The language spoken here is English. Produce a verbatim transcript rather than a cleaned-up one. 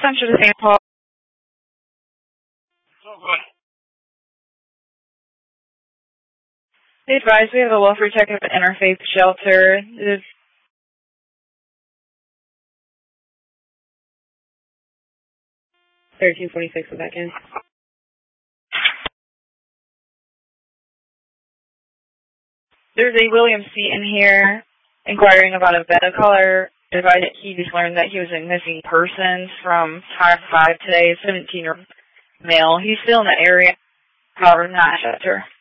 Central to Saint Paul. Oh, good. Be advised, we have a welfare check at the Interfaith Shelter. It is thirteen forty-six is back in. There's a William Seaton here inquiring about a vet. A caller advised that he just learned that he was a missing persons from Title five today, a seventeen-year-old male. He's still in the area, however, not a shelter.